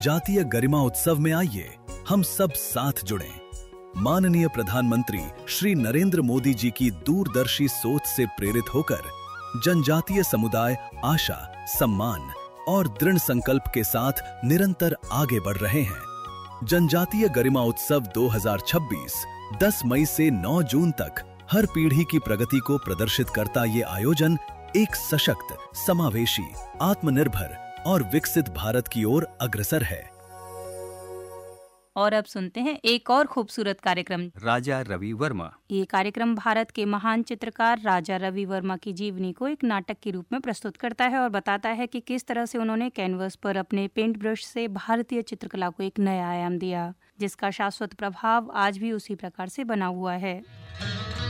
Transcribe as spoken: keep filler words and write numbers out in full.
जातीय गरिमा उत्सव में आइए हम सब साथ जुड़ें। माननीय प्रधानमंत्री श्री नरेंद्र मोदी जी की दूरदर्शी सोच से प्रेरित होकर जनजातीय समुदाय आशा, सम्मान और दृढ़ संकल्प के साथ निरंतर आगे बढ़ रहे हैं। जनजातीय गरिमा उत्सव दो हज़ार छब्बीस दस मई से नौ जून तक हर पीढ़ी की प्रगति को प्रदर्शित करता ये आयोजन एक सशक्त, समावेशी, आत्मनिर्भर और विकसित भारत की ओर अग्रसर है। और अब सुनते हैं एक और खूबसूरत कार्यक्रम, राजा रवि वर्मा। ये कार्यक्रम भारत के महान चित्रकार राजा रवि वर्मा की जीवनी को एक नाटक के रूप में प्रस्तुत करता है और बताता है कि किस तरह से उन्होंने कैनवस पर अपने पेंट ब्रश से भारतीय चित्रकला को एक नया आयाम दिया, जिसका शाश्वत प्रभाव आज भी उसी प्रकार से बना हुआ है।